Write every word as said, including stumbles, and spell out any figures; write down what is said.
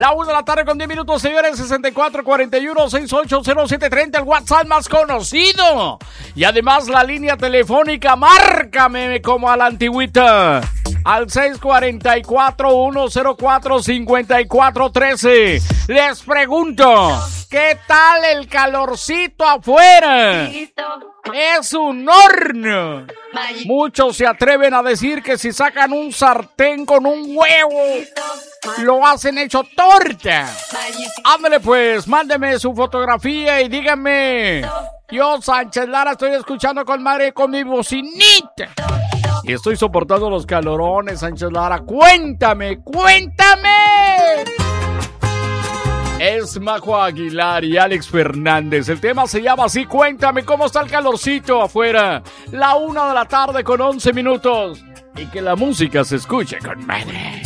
La una de la tarde con diez minutos, señores. Sesenta y cuatro cuarenta y uno sesenta y ocho cero siete treinta, el WhatsApp más conocido. Y además la línea telefónica, márcame como a la antigüita, al seis cuatro cuatro uno cero cuatro cinco cuatro uno tres. Les pregunto, ¿qué tal el calorcito afuera? Es un horno. Muchos se atreven a decir que si sacan un sartén con un huevo, lo hacen hecho torta. Ándale pues, mándeme su fotografía y díganme: yo, Sánchez Lara, estoy escuchando con madre con mi bocinita y estoy soportando los calorones, Sánchez Lara. Cuéntame, cuéntame. Es Majo Aguilar y Alex Fernández. El tema se llama así. Cuéntame cómo está el calorcito afuera. La una de la tarde con once minutos. Y que la música se escuche con madre.